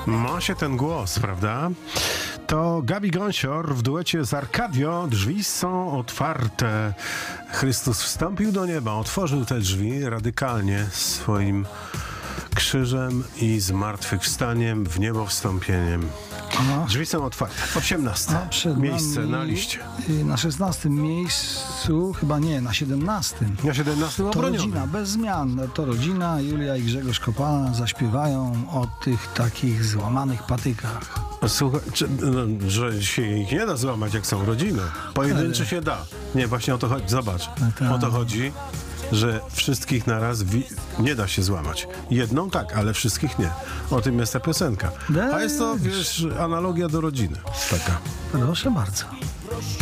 Ma się ten głos, prawda? To Gabi Gąsior w duecie z Arcadio. Drzwi są otwarte. Chrystus wstąpił do nieba, otworzył te drzwi radykalnie swoim krzyżem i zmartwychwstaniem w niebo wstąpieniem. Drzwi są otwarte. 18. Miejsce na liście. Na 16 miejscu, chyba nie, na 17. Na 17 To obroniony. rodzina, bez zmian. To rodzina, Julia i Grzegorz Kopala zaśpiewają o tych takich złamanych patykach. Słuchaj, że się ich nie da złamać, jak są rodziny. Pojedynczy się da. Nie, właśnie o to chodzi. Zobacz. O to chodzi, że wszystkich naraz nie da się złamać. Jedną tak, ale wszystkich nie. O tym jest ta piosenka. A jest to, wiesz, analogia do rodziny. Taka. Proszę bardzo.